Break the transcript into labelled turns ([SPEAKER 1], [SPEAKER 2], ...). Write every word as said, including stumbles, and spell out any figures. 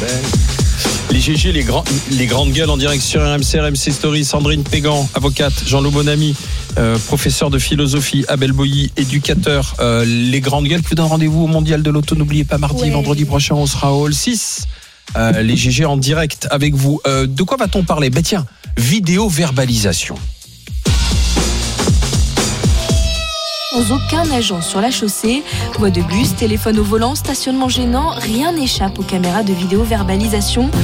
[SPEAKER 1] Les G G, les, grands, les grandes gueules en direct sur R M C, R M C Story. Sandrine Pégan, avocate. Jean-Loup Bonamy, euh, professeur de philosophie. Abel Boilly, éducateur. Euh, les grandes gueules, plus d'un rendez-vous au Mondial de l'Auto. N'oubliez pas, mardi, ouais. vendredi prochain, on sera au Hall six. Euh, les G G en direct avec vous. Euh, de quoi va-t-on parler ? Ben tiens, vidéo-verbalisation.
[SPEAKER 2] Sans aucun agent sur la chaussée, voie de bus, téléphone au volant, stationnement gênant, rien n'échappe aux caméras de vidéo-verbalisation.